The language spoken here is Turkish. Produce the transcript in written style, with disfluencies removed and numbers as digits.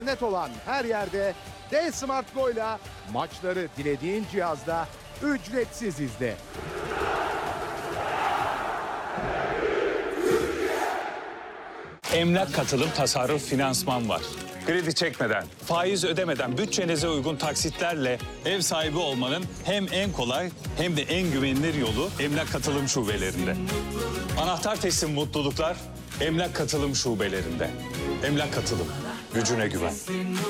net olan her yerde D-Smart Go'yla maçları dilediğin cihazda ücretsiz izle. Emlak katılım tasarruf finansman var. Kredi çekmeden, faiz ödemeden bütçenize uygun taksitlerle ev sahibi olmanın hem en kolay hem de en güvenilir yolu emlak katılım şubelerinde. Anahtar teslim mutluluklar emlak katılım şubelerinde. Emlak katılım, gücüne güven.